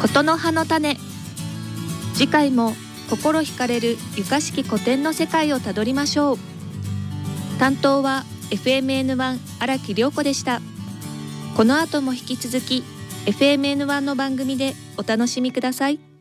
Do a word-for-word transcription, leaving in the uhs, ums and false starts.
ことの葉の種。次回も心惹かれる床式古典の世界をたどりましょう。担当は エフエムエヌワン 荒木涼子でした。この後も引き続き エフエムエヌワン の番組でお楽しみください。